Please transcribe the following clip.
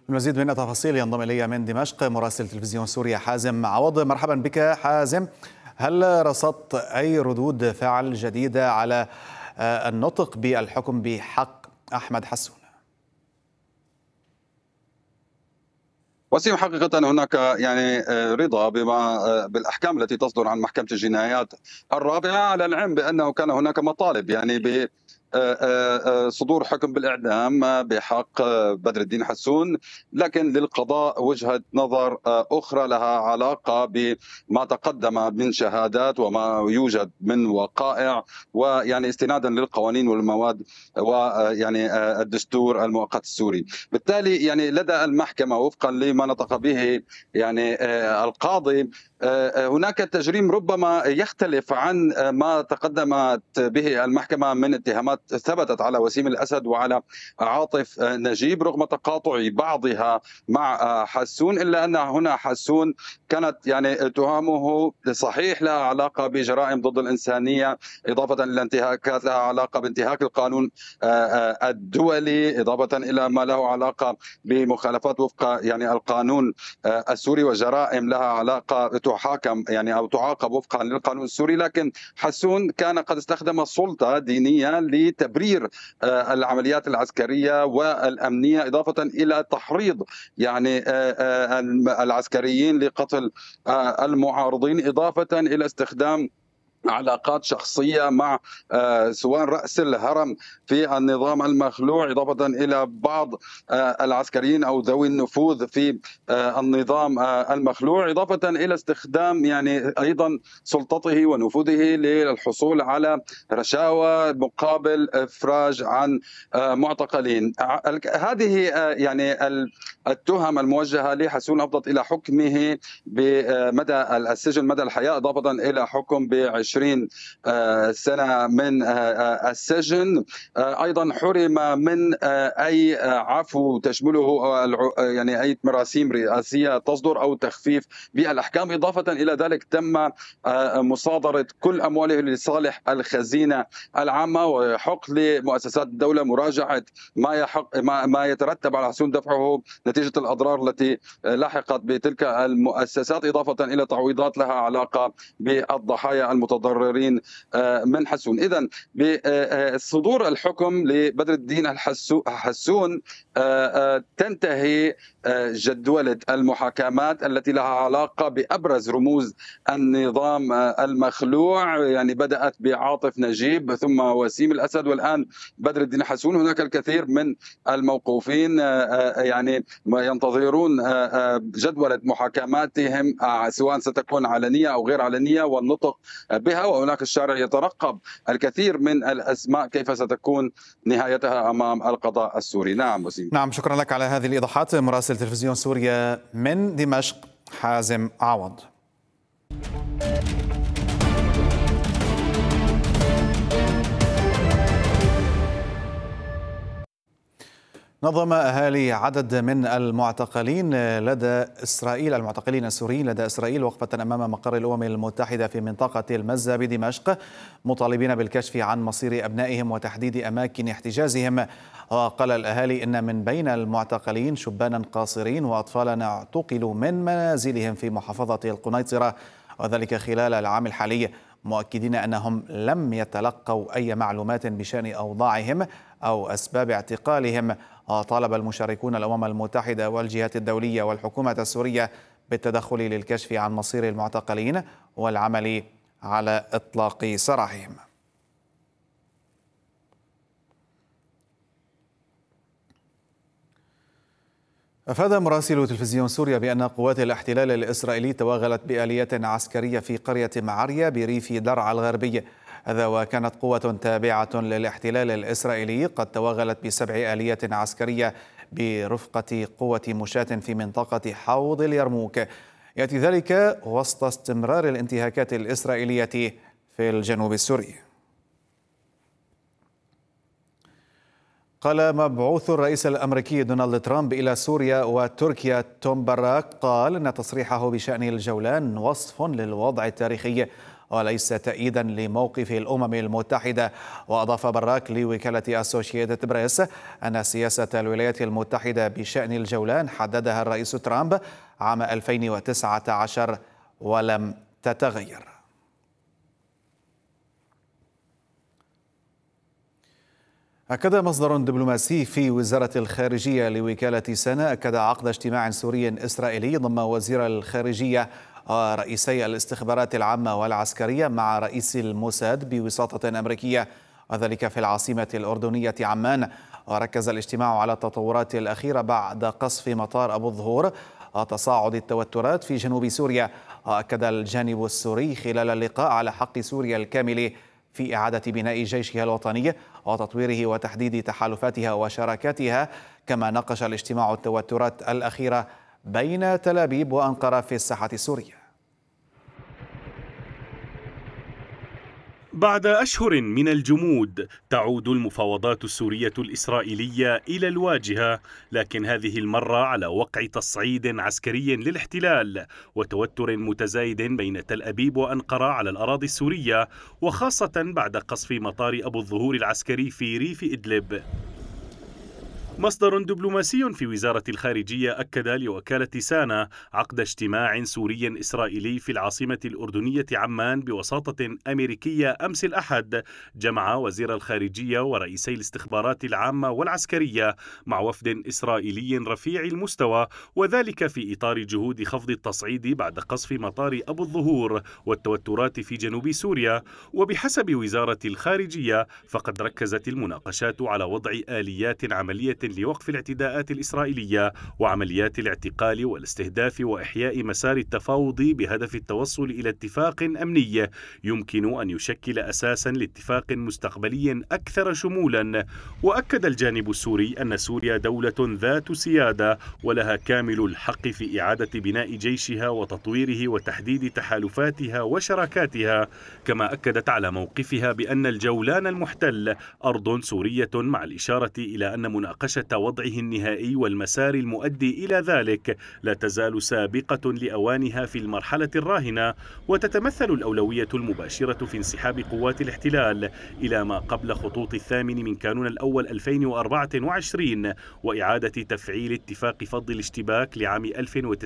المزيد من التفاصيل ينضم إلي من دمشق مراسل تلفزيون سوريا حازم عوض. مرحبا بك حازم. هل رصدت أي ردود فعل جديدة على النطق بالحكم بحق أحمد حسون؟ وسيم، حقيقة هناك رضا بالأحكام التي تصدر عن محكمة الجنايات الرابعة، على العلم بأنه كان هناك مطالب بصدور حكم بالإعدام بحق بدر الدين حسون، لكن للقضاء وجهة نظر أخرى لها علاقة بما تقدم من شهادات وما يوجد من وقائع، استنادا للقوانين والمواد الدستور المؤقت السوري. بالتالي لدى المحكمة وفقا لما نطق به القاضي هناك تجريم ربما يختلف عن ما تقدمت به المحكمة من اتهامات ثبتت على وسيم الأسد وعلى عاطف نجيب، رغم تقاطع بعضها مع حسون، إلا أن هنا حسون كانت تهمه صحيح لها علاقة بجرائم ضد الإنسانية، إضافة إلى انتهاكات لها علاقة بانتهاك القانون الدولي، إضافة إلى ما له علاقة بمخالفات وفق القانون السوري، وجرائم لها علاقة تحاكم أو تعاقب وفقا للقانون السوري. لكن حسون كان قد استخدم السلطة دينيا لتبرير العمليات العسكرية والأمنية، إضافة إلى تحريض العسكريين لقتل المعارضين، إضافة إلى استخدام علاقات شخصية مع سواء رأس الهرم في النظام المخلوع، إضافة إلى بعض العسكريين أو ذوي النفوذ في النظام المخلوع، إضافة إلى استخدام أيضا سلطته ونفوذه للحصول على رشاوى مقابل إفراج عن معتقلين. هذه التهم الموجهة لحسون أفضت إلى حكمه بمدى السجن مدى الحياة، إضافة إلى حكم ب20 سنة من السجن. أيضا حرم من أي عفو تشمله أي مراسيم رئاسية تصدر أو تخفيف بالأحكام، إضافة إلى ذلك تم مصادرة كل أمواله لصالح الخزينة العامة، ويحق لمؤسسات الدولة مراجعة ما يترتب على حسون دفعه نتيجة الأضرار التي لحقت بتلك المؤسسات، إضافة إلى تعويضات لها علاقة بالضحايا المتضررين من حسون. إذن بصدور الحكم لبدر الدين حسون تنتهي جدولة المحاكمات التي لها علاقة بأبرز رموز النظام المخلوع، بدأت بعاطف نجيب ثم وسيم الأسد والآن بدر الدين حسون. هناك الكثير من الموقوفين ينتظرون جدولة محاكماتهم سواء ستكون علنية أو غير علنية والنطق بها، وهناك الشارع يترقب الكثير من الأسماء كيف ستكون نهايتها أمام القضاء السوري. نعم وسيم. نعم، شكرا لك على هذه الإيضاحات. مراسل تلفزيون سوريا من دمشق حازم عوض. نظم أهالي عدد من المعتقلين المعتقلين السوريين لدى إسرائيل وقفة أمام مقر الأمم المتحدة في منطقة المزة بدمشق، مطالبين بالكشف عن مصير أبنائهم وتحديد أماكن احتجازهم. وقال الأهالي إن من بين المعتقلين شبانا قاصرين وأطفالا اعتقلوا من منازلهم في محافظة القنيطرة، وذلك خلال العام الحالي، مؤكدين أنهم لم يتلقوا أي معلومات بشأن أوضاعهم أو أسباب اعتقالهم. وطالب المشاركون الأمم المتحدة والجهات الدولية والحكومة السورية بالتدخل للكشف عن مصير المعتقلين والعمل على إطلاق سراحهم. أفاد مراسل تلفزيون سوريا بأن قوات الاحتلال الإسرائيلي توغلت بآليات عسكرية في قرية معرية بريف درعا الغربي. هذا وكانت قوة تابعة للاحتلال الإسرائيلي قد توغلت ب7 آليات عسكرية برفقة قوة مشاة في منطقة حوض اليرموك. يأتي ذلك وسط استمرار الانتهاكات الإسرائيلية في الجنوب السوري. قال مبعوث الرئيس الأمريكي دونالد ترامب إلى سوريا وتركيا توم باراك قال إن تصريحه بشأن الجولان وصف للوضع التاريخي، وليس تأييدا لموقف الأمم المتحدة. وأضاف براك لوكالة أسوشيتد بريس أن سياسة الولايات المتحدة بشأن الجولان حددها الرئيس ترامب عام 2019 ولم تتغير. أكد مصدر دبلوماسي في وزارة الخارجية لوكالة سانا عقد اجتماع سوري إسرائيلي ضم وزير الخارجية ورئيسي الاستخبارات العامة والعسكرية مع رئيس الموساد بوساطة أمريكية، وذلك في العاصمة الأردنية عمان. وركز الاجتماع على التطورات الأخيرة بعد قصف مطار أبو الظهور وتصاعد التوترات في جنوب سوريا. وأكد الجانب السوري خلال اللقاء على حق سوريا الكامل في إعادة بناء جيشها الوطني وتطويره وتحديد تحالفاتها وشراكاتها. كما ناقش الاجتماع التوترات الأخيرة بين تل أبيب وأنقرة في الساحة السورية. بعد أشهر من الجمود تعود المفاوضات السورية الإسرائيلية إلى الواجهة، لكن هذه المرة على وقع تصعيد عسكري للاحتلال وتوتر متزايد بين تل أبيب وأنقرة على الأراضي السورية، وخاصة بعد قصف مطار أبو الظهور العسكري في ريف إدلب. مصدر دبلوماسي في وزارة الخارجية أكد لوكالة سانا عقد اجتماع سوري إسرائيلي في العاصمة الأردنية عمان بوساطة أمريكية أمس الأحد، جمع وزير الخارجية ورئيسي الاستخبارات العامة والعسكرية مع وفد إسرائيلي رفيع المستوى، وذلك في إطار جهود خفض التصعيد بعد قصف مطار أبو الظهور والتوترات في جنوب سوريا. وبحسب وزارة الخارجية فقد ركزت المناقشات على وضع آليات عملية لوقف الاعتداءات الإسرائيلية وعمليات الاعتقال والاستهداف وإحياء مسار التفاوض بهدف التوصل إلى اتفاق أمني يمكن أن يشكل أساسا لاتفاق مستقبلي أكثر شمولا. وأكد الجانب السوري أن سوريا دولة ذات سيادة ولها كامل الحق في إعادة بناء جيشها وتطويره وتحديد تحالفاتها وشراكاتها. كما أكدت على موقفها بأن الجولان المحتل أرض سورية، مع الإشارة إلى أن مناقشة وضعه النهائي والمسار المؤدي إلى ذلك لا تزال سابقة لأوانها في المرحلة الراهنة، وتتمثل الأولوية المباشرة في انسحاب قوات الاحتلال إلى ما قبل خطوط 8 من كانون الأول 2024 وإعادة تفعيل اتفاق فض الاشتباك لعام 1900